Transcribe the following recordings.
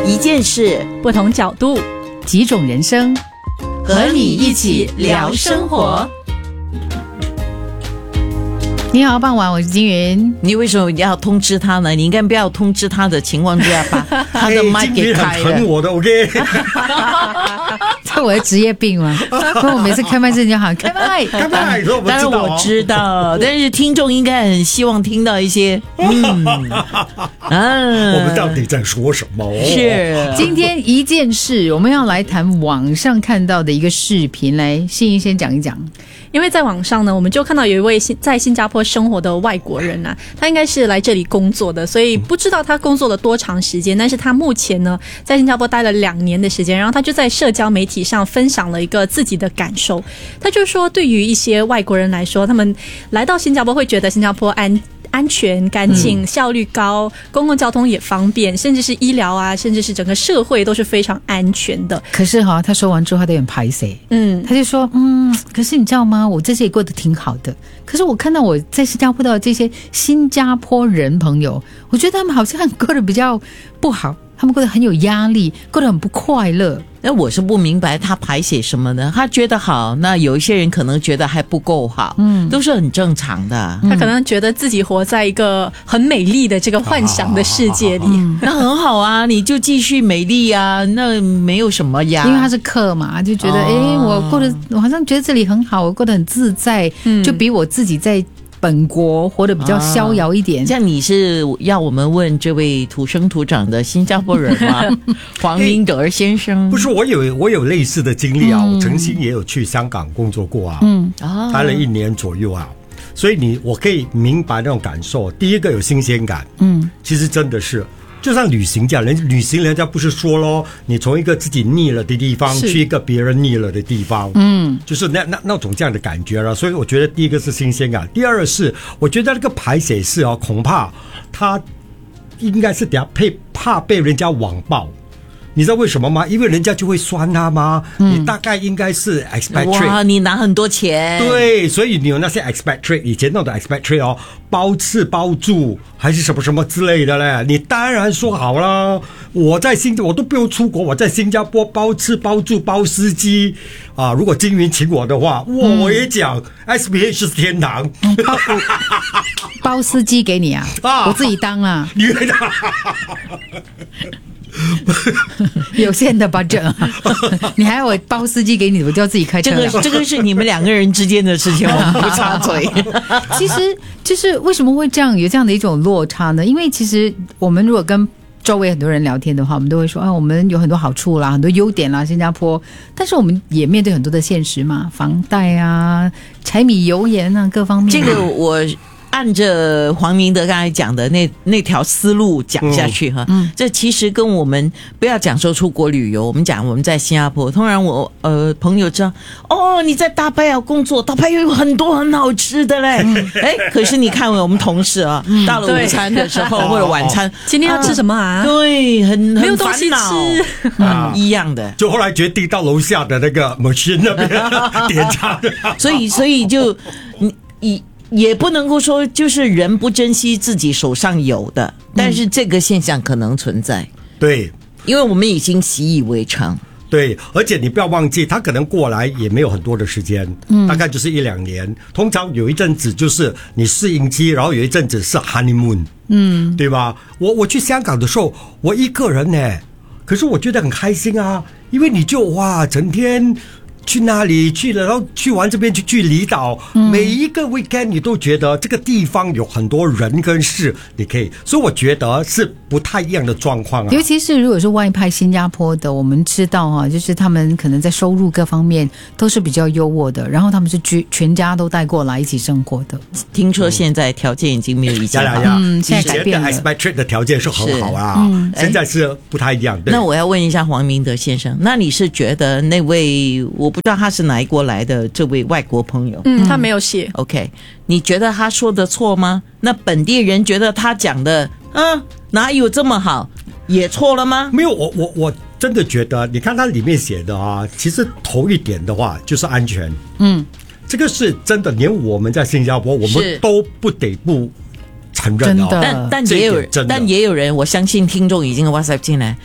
一件事， 不同角度， 几种人生， 和你一起聊生活。 你好，傍晚，我是金云。 你为什么要通知他呢？你应该不要通知他的情况之下把他的麦给开了。 很疼我的 ，OK 。 这我的职业病吗？所以我每次开麦之前就喊开麦， 开麦。 当然我知道，但是听众应该很希望听到一些我们到底在说什么？ 是今天一件事，我们要来谈网上看到的一个视频，来信怡先讲一讲。 因为在网上呢，我们就看到有一位在新加坡生活的外国人啊，他应该是来这里工作的，所以不知道他工作了多长时间，但是他目前呢在新加坡待了2年的时间，然后他就在社交媒体上分享了一个自己的感受。他就说，对于一些外国人来说，他们来到新加坡会觉得新加坡安全、干净、效率高，公共交通也方便，甚至是医疗啊，甚至是整个社会都是非常安全的。 可是他说完之后他有点排斥，他就说可是你知道吗，我在这里过得挺好的，可是我看到我在新加坡的这些新加坡人朋友，我觉得他们好像过得比较不好，他们过得很有压力，过得很不快乐。 我是不明白他排写什么呢？他觉得好，那有一些人可能觉得还不够好，都是很正常的。 他可能觉得自己活在一个很美丽的这个幻想的世界里， 那很好啊，你就继续美丽啊，那没有什么呀。 因为他是客嘛，就觉得我好像觉得这里很好，我过得很自在，就比我自己在本国活得比较逍遥一点。 像你是要我们问这位土生土长的新加坡人吗？黄明德先生。 不是，我有类似的经历啊，我曾经也有去香港工作过啊，待了1年左右啊，所以我可以明白那种感受。第一个有新鲜感，其实真的是。就像旅行这样，旅行人家不是说咯，你从一个自己腻了的地方去一个别人腻了的地方，就是那种这样的感觉了。所以我觉得第一个是新鲜感，第二是我觉得那个排解是恐怕他应该是怕被人家网暴。你知道为什么吗？因为人家就会酸他吗？你大概应该是 expatriate， 哇，你拿很多钱， 对，所以你有那些 expatriate， 以前那种 expatriate 包吃包住还是什么什么之类的嘞，你当然说好了，我都不用出国，我在新加坡包吃包住包司机啊！如果金云请我的话，我也讲 SPH 是天堂， 包司机给你啊，我自己当啊， 你会当。 有限的budget，你还要我包司机给你，我就要自己开车了。 这个是你们2个人之间的事情，我们不插嘴。 其实就是为什么会这样有这样的一种落差呢？因为其实我们如果跟周围很多人聊天的话，我们都会说我们有很多好处啦，很多优点啦，新加坡，但是我们也面对很多的现实嘛，房贷啊、柴米油盐啊各方面。 这个我按着黄明德刚才讲的那条思路讲下去哈，这其实跟我们不要讲说出国旅游，我们讲我们在新加坡，通常我朋友知道你在大派要工作，大派又有很多很好吃的嘞，可是你看我们同事啊，到了午餐的时候或者晚餐， 今天要吃什么啊？ 对，很没有东西吃， 一样的。 就后来决定到楼下的那个 machine 那边点餐， 所以就也不能够说就是人不珍惜自己手上有的，但是这个现象可能存在。 对， 因为我们已经习以为常。 对，而且你不要忘记，他可能过来也没有很多的时间，大概就是1-2年。通常有一阵子就是你适应期，然后有一阵子是 honeymoon，对吧？我去香港的时候，我一个人呢，可是我觉得很开心啊，因为你就整天去那里去了，然后去完这边去离岛，每一个 weekend 你都觉得这个地方有很多人跟事，你可以，所以我觉得是不太一样的状况啊。 尤其是如果是外派新加坡的，我们知道就是他们可能在收入各方面都是比较优渥的，然后他们是全家都带过来一起生活的。 听说现在条件已经没有以前好， 现在改变了。 以前的 expatriate 的条件是很好啊，现在是不太一样。 那我要问一下黄明德先生，那你是觉得那位我不知道他是哪一国来的这位外国朋友， 他没有写。 OK， 你觉得他说的错吗？那本地人觉得他讲的哪有这么好，也错了吗？ 没有，我真的觉得，你看他里面写的其实头一点的话就是安全，这个是真的，连我们在新加坡我们都不得不承认但也有人，我相信听众已经 WhatsApp 进来。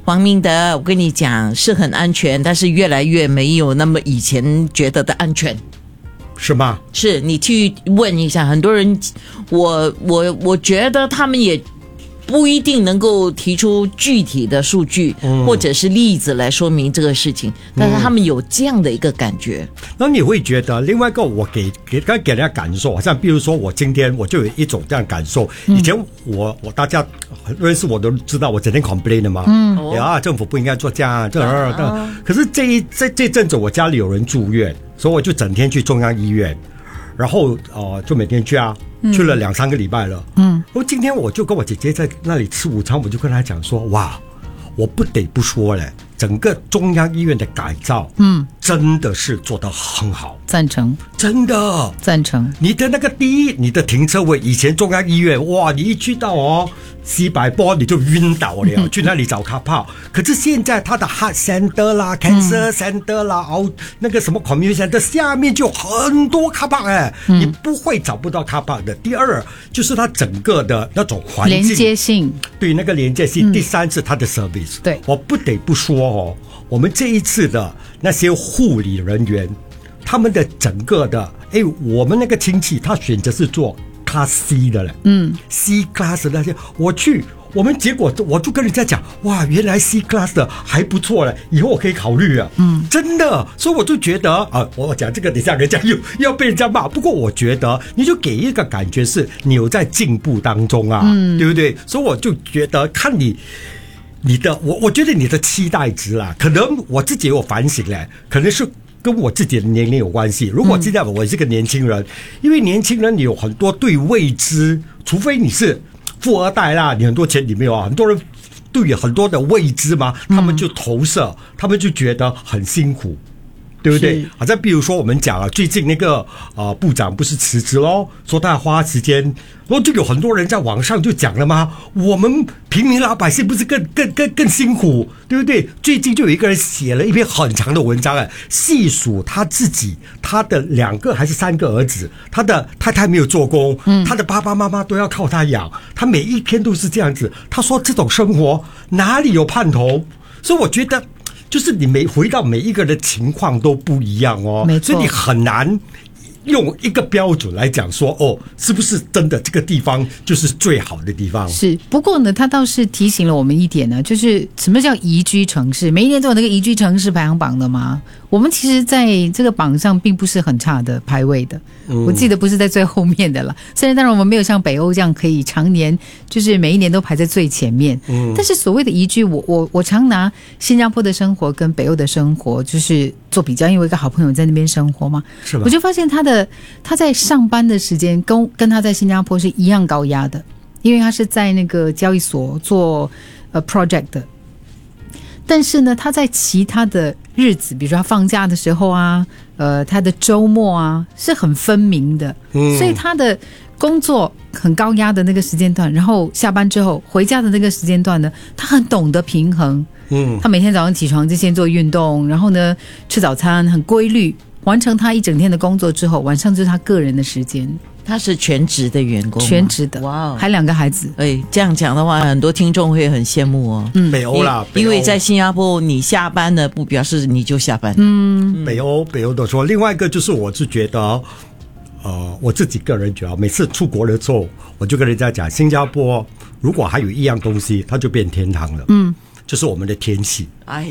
黄明德，我跟你讲是很安全，但是越来越没有那么以前觉得的安全。 是吗？ 是你去问一下很多人，我觉得他们也不一定能够提出具体的数据或者是例子来说明这个事情，但是他们有这样的一个感觉。 那你会觉得另外一个我给人家感受，好像比如说我今天我就有一种这样感受。以前我大家认识我都知道我整天 complain 的嘛，政府不应该做这样可是这阵子我家里有人住院，所以我就整天去中央医院，然后就每天去去了2-3个礼拜了。然后今天我就跟我姐姐在那里吃午餐，我就跟她讲说，哇，我不得不说嘞，整个中央医院的改造，真的是做得很好， 赞成， 真的赞成。 你的那个你的停车位，以前中央医院哇，你一去到400波你就晕倒了，去那里找卡帕。可是现在它的 Heart Center 啦、Cancer Center 啦，那个什么 Community Center 下面就很多卡帕你不会找不到卡帕的。第二就是它整个的那种环境连接性， 对那个连接性。第三是它的 service， 对，我不得不说我们这一次的那些护理人员，他们的整个的，我们那个亲戚他选择是做 Class C 的了，C Class 的那些，我们结果我就跟人家讲，哇，原来 C Class 的还不错了，以后我可以考虑真的，所以我就觉得我讲这个等一下人家又要被人家骂，不过我觉得你就给一个感觉是你有在进步当中对不对？所以我就觉得看你的我觉得你的期待值啦，可能我自己有反省嘞，可能是跟我自己的年龄有关系。如果现在我是个年轻人，因为年轻人你有很多对未知，除非你是富二代啦，你很多钱里面很多人对很多的未知嘛，他们就投射，他们就觉得很辛苦，对不对？好像比如说我们讲最近那个部长不是辞职咯，说他要花时间，然后就有很多人在网上就讲了吗？我们平民老百姓不是更辛苦，对不对？最近就有一个人写了一篇很长的文章细数他自己，他的2个还是3个儿子，他的太太没有做工，他的爸爸妈妈都要靠他养，他每一天都是这样子。他说这种生活哪里有盼头？所以我觉得就是你回到每一个人的情况都不一样所以你很难用一个标准来讲说是不是真的这个地方就是最好的地方。 是，不过呢他倒是提醒了我们一点呢，就是什么叫宜居城市，每一年都有那个宜居城市排行榜的嘛，我们其实在这个榜上并不是很差的排位的，我记得不是在最后面的了，虽然当然我们没有像北欧这样可以常年就是每一年都排在最前面，但是所谓的宜居，我常拿新加坡的生活跟北欧的生活就是做比较，因为我一个好朋友在那边生活嘛， 是吧？ 我就发现他在上班的时间跟他在新加坡是一样高压的，因为他是在那个交易所做project 的，但是呢他在其他的日子，比如说他放假的时候他的周末是很分明的，所以他的工作很高压的那个时间段，然后下班之后回家的那个时间段呢，他很懂得平衡。他每天早上起床就先做运动，然后呢吃早餐，很规律，完成他一整天的工作之后，晚上就是他个人的时间。 他是全职的员工吗？ 全职的，哇，还2个孩子。 这样讲的话，很多听众会很羡慕北欧啦， 因为在新加坡，你下班了不表示你就下班。 北欧的说，另外一个就是我是觉得，我自己个人觉得，每次出国的时候，我就跟人家讲，新加坡如果还有一样东西，它就变天堂了。就是我们的天气。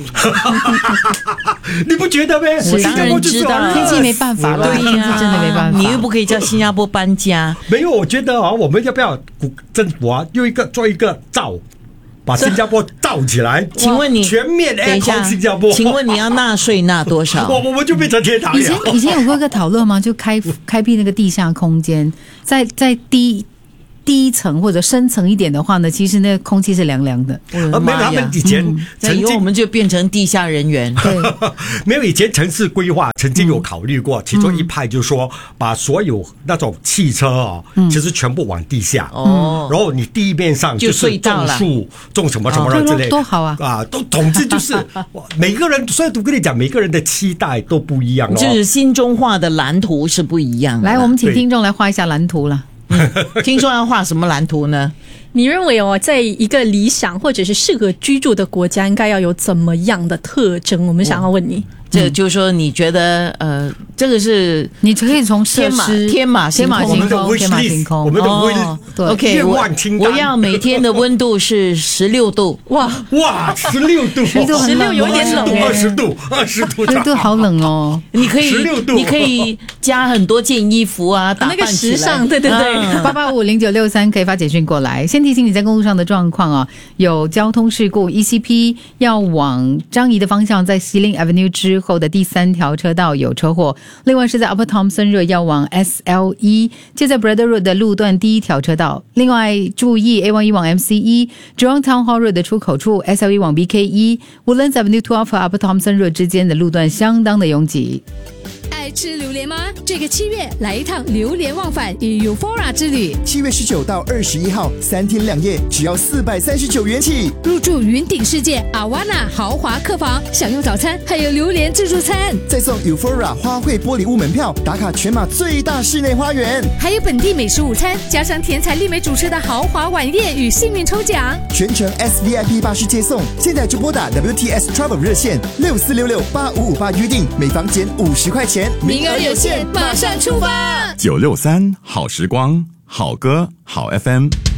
你不觉得吗？ 我当然知道， 天气没办法了，对呀，真的没办法。 你又不可以叫新加坡搬家。 没有，我觉得我们要不要政府做一个罩，把新加坡罩起来？ 请问你全面 aircon 新加坡？ 请问你要纳税纳多少？ 我们就变成天堂了。 以前有过一个讨论吗？就开辟那个地下空间，在第一层或者深层一点的话呢，其实那个空气是凉凉的。 没有，他们以前以后我们就变成地下人员。 对， 没有，以前城市规划曾经有考虑过，其中一派就是说把所有那种汽车其实全部往地下，然后你地面上就是种树、种什么什么之类的， 多好啊！ 总之就是每个人，所以我跟你讲，每个人的期待都不一样就是心中画的蓝图是不一样的。 来，我们请听众来画一下蓝图了。 听说要画什么蓝图呢？ 你认为在一个理想或者是适合居住的国家，应该要有怎么样的特征？我们想要问你。 这就是说，你觉得这个是你可以从设施天马行空， 我们的 wish list， 我们的 OK， 愿望清单。 我要每天的温度是16度， 哇，16度 ，16有一点冷 ，20度 ，20度好冷哦。 你可以加很多件衣服啊，打扮起来， 那个时尚，对 88550963可以发简讯过来。先提醒你在公路上的状况啊，有交通事故 ，ECP 要往樟宜的方向，在西林 Avenue 之后的第3条车道有车祸。另外是在 Upper Thomson Road 要往 SLE， 就在 Brother Road 的路段第1条车道。另外注意 A11 往 MCE Jurong Town Hall Road 的出口处 SLE 往 BKE Woodlands Avenue 12和 Upper Thomson Road 之间的路段相当的拥挤。 爱吃榴莲吗？这个7月来一趟榴莲忘返与 Euphoria 之旅。 7月19到21号3天2夜，只要439元起。 入住云顶世界 Awana 豪华客房，享用早餐，还有榴莲自助餐， 再送 Euphoria 花卉玻璃屋门票，打卡全马最大室内花园， 还有本地美食午餐，加上甜彩丽美主持的豪华晚宴与幸运抽奖， 全程 SVIP 巴士接送。现在就拨打 WTS Travel 热线64668558预定，每房减50块钱。 名额有限，马上出发！ 963好时光，好歌好 FM。